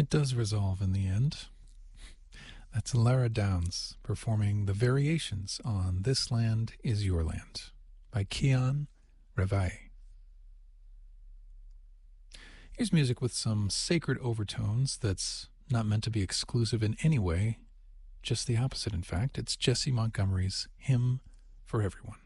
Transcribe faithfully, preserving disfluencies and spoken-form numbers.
It does resolve in the end. That's Lara Downs performing the variations on This Land Is Your Land by Kian Revaille. Here's music with some sacred overtones that's not meant to be exclusive in any way, just the opposite, in fact. It's Jesse Montgomery's Hymn for Everyone.